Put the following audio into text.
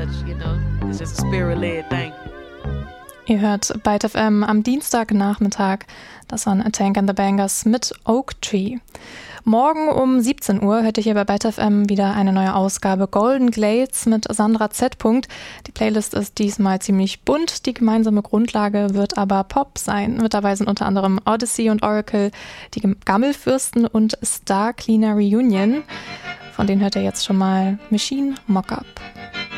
It's just a spirit-led thing. Ihr hört Byte FM am Dienstagnachmittag. Das waren A Tank and the Bangers mit Oak Tree. Morgen um 17 Uhr hört ihr hier bei Byte FM wieder eine neue Ausgabe Golden Glades mit Sandra Z. Die Playlist ist diesmal ziemlich bunt, die gemeinsame Grundlage wird aber Pop sein. Mit dabei sind unter anderem Odyssey und Oracle, die Gammelfürsten und Star Cleaner Reunion. Von denen hört ihr jetzt schon mal Machine Mockup.